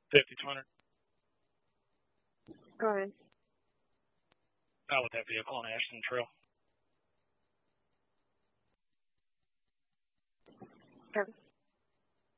5200. Go ahead. Not with that vehicle on Ashton Trail. Okay.